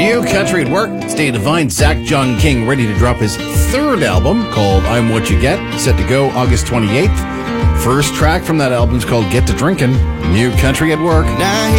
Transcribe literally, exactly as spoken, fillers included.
New Country at Work. Stay Divine. Zach John King ready to drop his third album called I'm What You Get. Set to go August twenty-eighth. First track from that album is called Get to Drinkin'. New Country at Work. Now